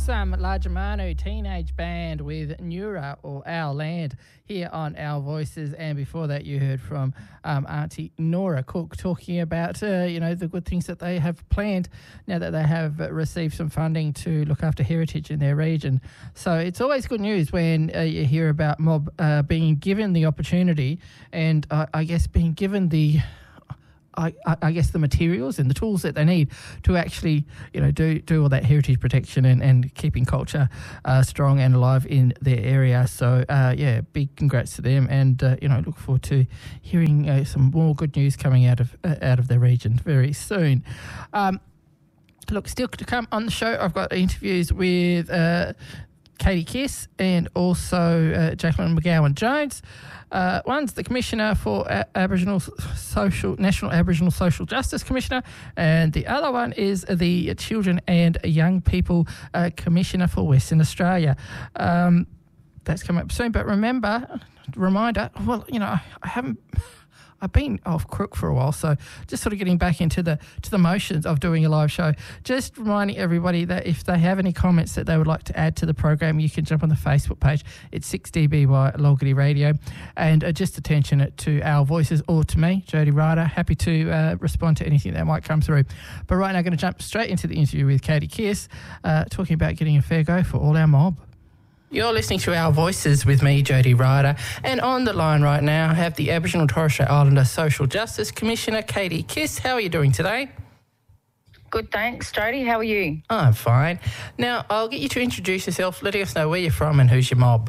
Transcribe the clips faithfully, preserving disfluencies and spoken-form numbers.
some Lajamanu Teenage Band with Nura or Our Land here on Our Voices, and before that you heard from um, Auntie Nora Cook talking about uh, you know the good things that they have planned now that they have received some funding to look after heritage in their region. So it's always good news when uh, you hear about Mob uh, being given the opportunity and uh, I guess being given the I, I guess the materials and the tools that they need to actually, you know, do do all that heritage protection and, and keeping culture uh, strong and alive in their area. So, uh, yeah, big congrats to them, and uh, you know, look forward to hearing uh, some more good news coming out of uh, out of their region very soon. Um, look, still to come on the show, I've got interviews with Uh, Katie Kiss and also uh, Jacqueline McGowan-Jones. Uh, one's the Commissioner for A- Aboriginal Social, National Aboriginal Social Justice Commissioner, and the other one is the Children and Young People uh, Commissioner for Western Australia. Um, that's coming up soon, but remember, reminder, well, you know, I haven't... I've been off crook for a while, so just sort of getting back into the to the motions of doing a live show. Just reminding everybody that if they have any comments that they would like to add to the program, you can jump on the Facebook page. It's six D B Y Logarty Radio, and uh, just attention it to Our Voices or to me, Jody Ryder. Happy to uh, respond to anything that might come through. But right now, I'm going to jump straight into the interview with Katie Kiss, uh, talking about getting a fair go for all our mob. You're listening to Our Voices with me, Jody Ryder, and on the line right now I have the Aboriginal and Torres Strait Islander Social Justice Commissioner, Katie Kiss. How are you doing today? Good, thanks. Jody, how are you? I'm fine. Now, I'll get you to introduce yourself, letting us know where you're from and who's your mob.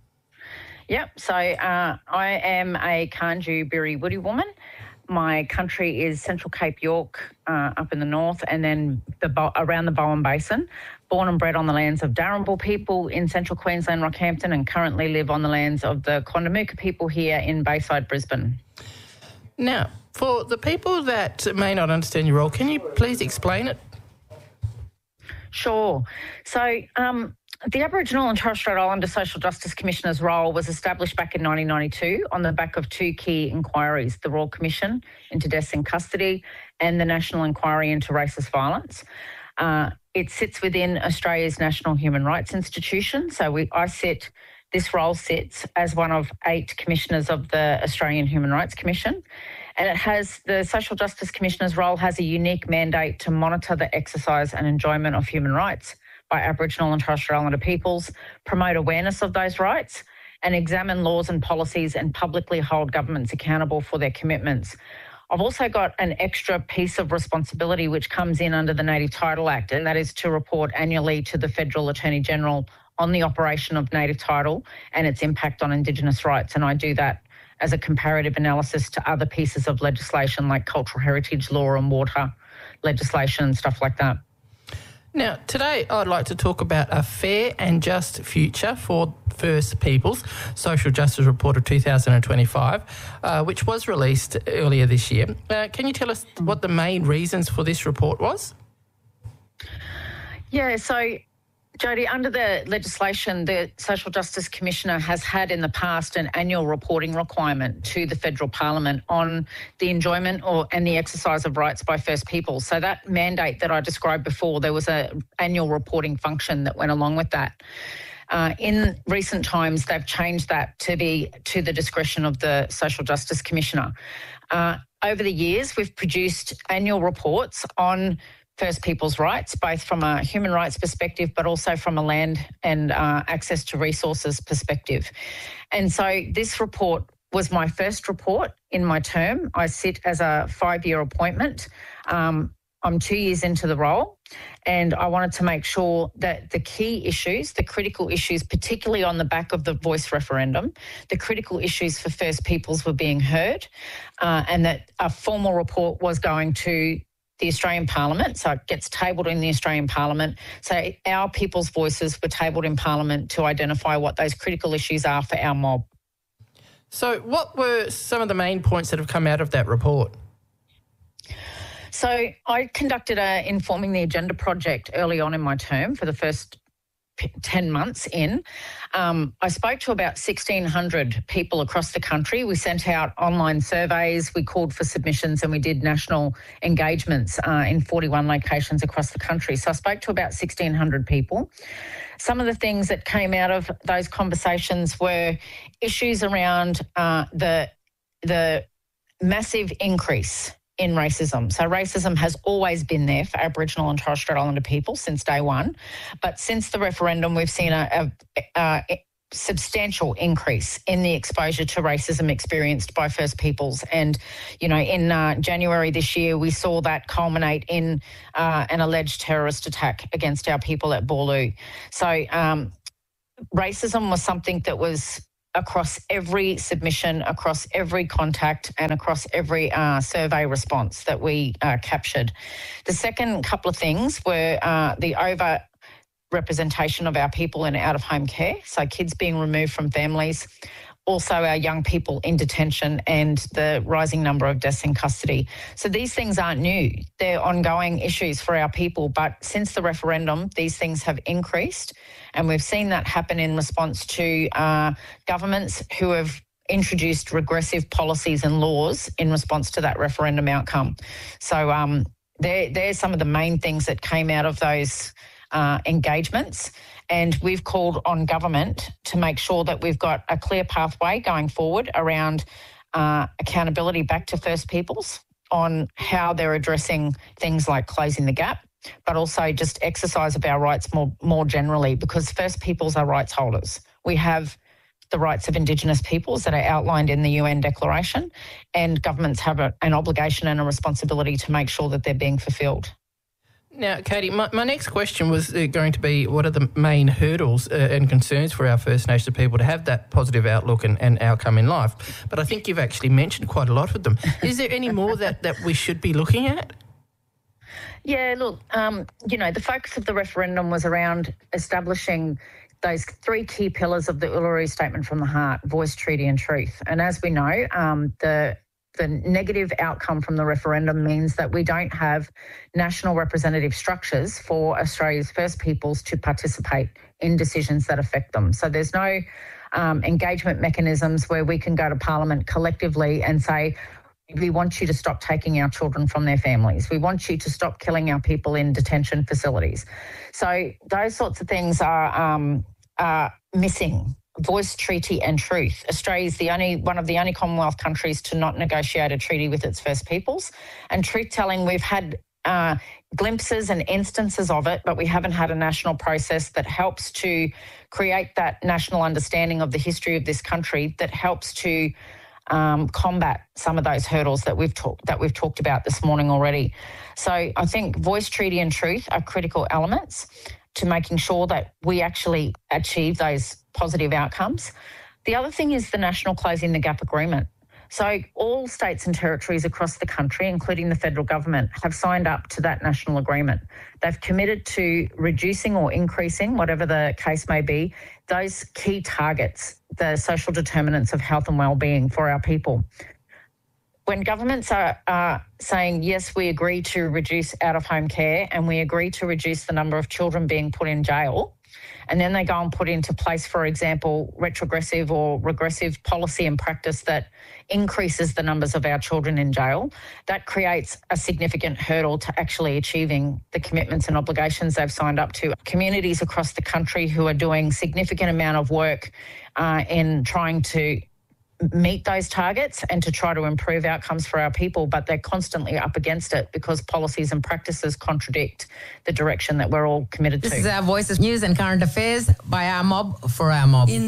Yep, so uh, I am a Kanju Biri Woody woman. My country is Central Cape York, uh, up in the north, and then the Bo- around the Bowen Basin. Born and bred on the lands of Darrinbal people in central Queensland, Rockhampton, and currently live on the lands of the Quandamooka people here in Bayside, Brisbane. Now, for the people that may not understand your role, can you please explain it? Sure. So um, the Aboriginal and Torres Strait Islander Social Justice Commissioner's role was established back in nineteen ninety-two on the back of two key inquiries, the Royal Commission into Deaths in Custody and the National Inquiry into Racist Violence. Uh, it sits within Australia's National Human Rights Institution. So we, I sit, this role sits as one of eight commissioners of the Australian Human Rights Commission. And it has, the Social Justice Commissioner's role has a unique mandate to monitor the exercise and enjoyment of human rights by Aboriginal and Torres Strait Islander peoples, promote awareness of those rights, and examine laws and policies and publicly hold governments accountable for their commitments. I've also got an extra piece of responsibility which comes in under the Native Title Act, and that is to report annually to the Federal Attorney General on the operation of native title and its impact on Indigenous rights. And I do that as a comparative analysis to other pieces of legislation like cultural heritage law and water legislation and stuff like that. Now, today I'd like to talk about a fair and just future for First Peoples, Social Justice Report of two thousand twenty-five, uh, which was released earlier this year. Uh, can you tell us what the main reasons for this report was? Yeah, so Jody, under the legislation, the Social Justice Commissioner has had in the past an annual reporting requirement to the Federal Parliament on the enjoyment or and the exercise of rights by First Peoples. So that mandate that I described before, there was an annual reporting function that went along with that. Uh, in recent times, they've changed that to be to the discretion of the Social Justice Commissioner. Uh, over the years, we've produced annual reports on First Peoples' rights, both from a human rights perspective, but also from a land and uh, access to resources perspective. And so this report was my first report in my term. I sit as a five-year appointment. Um, I'm two years into the role, and I wanted to make sure that the key issues, the critical issues, particularly on the back of the Voice referendum, the critical issues for First Peoples were being heard, uh, and that a formal report was going to the Australian Parliament, so it gets tabled in the Australian Parliament. So our people's voices were tabled in Parliament to identify what those critical issues are for our mob. So what were some of the main points that have come out of that report? So I conducted a Informing the Agenda project early on in my term for the first ten months in. Um, I spoke to about sixteen hundred people across the country. We sent out online surveys, we called for submissions, and we did national engagements uh, in forty-one locations across the country. So I spoke to about sixteen hundred people. Some of the things that came out of those conversations were issues around uh, the the massive increase in racism. So racism has always been there for Aboriginal and Torres Strait Islander people since day one. But since the referendum, we've seen a, a, a substantial increase in the exposure to racism experienced by First Peoples. And, you know, in uh, January this year, we saw that culminate in uh, an alleged terrorist attack against our people at Boorloo. So um, racism was something that was across every submission, across every contact, and across every uh, survey response that we uh, captured. The second couple of things were uh, the over representation of our people in out-of-home care, so kids being removed from families, also our young people in detention, and the rising number of deaths in custody. So these things aren't new. They're ongoing issues for our people, but since the referendum, these things have increased, and we've seen that happen in response to uh, governments who have introduced regressive policies and laws in response to that referendum outcome. So um, they're, they're some of the main things that came out of those uh, engagements. And we've called on government to make sure that we've got a clear pathway going forward around uh, accountability back to First Peoples on how they're addressing things like closing the gap, but also just exercise of our rights more, more generally, because First Peoples are rights holders. We have the rights of Indigenous peoples that are outlined in the U N Declaration, and governments have a, an obligation and a responsibility to make sure that they're being fulfilled. Now, Katie, my, my next question was uh, going to be, what are the main hurdles uh, and concerns for our First Nations people to have that positive outlook and, and outcome in life? But I think you've actually mentioned quite a lot of them. Is there any more that, that we should be looking at? Yeah, look, um, you know, the focus of the referendum was around establishing those three key pillars of the Uluru Statement from the Heart: voice, treaty and truth. And as we know, um, the The negative outcome from the referendum means that we don't have national representative structures for Australia's First Peoples to participate in decisions that affect them. So there's no um, engagement mechanisms where we can go to Parliament collectively and say, we want you to stop taking our children from their families. We want you to stop killing our people in detention facilities. So those sorts of things are, um, are missing. Voice, treaty and truth. Australia is the only one of the only Commonwealth countries to not negotiate a treaty with its First Peoples. And truth-telling, we've had uh, glimpses and instances of it, but we haven't had a national process that helps to create that national understanding of the history of this country, that helps to um, combat some of those hurdles that we've talked that we've talked about this morning already. So I think voice, treaty and truth are critical elements to making sure that we actually achieve those positive outcomes. The other thing is the National Closing the Gap Agreement. So all states and territories across the country, including the federal government, have signed up to that national agreement. They've committed to reducing or increasing, whatever the case may be, those key targets, the social determinants of health and wellbeing for our people. When governments are uh, saying, yes, we agree to reduce out-of-home care and we agree to reduce the number of children being put in jail, and then they go and put into place, for example, retrogressive or regressive policy and practice that increases the numbers of our children in jail, that creates a significant hurdle to actually achieving the commitments and obligations they've signed up to. Communities across the country who are doing significant amount of work uh, in trying to meet those targets and to try to improve outcomes for our people, but they're constantly up against it because policies and practices contradict the direction that we're all committed this to. This is Our Voices, news and current affairs by Our Mob for Our Mob. In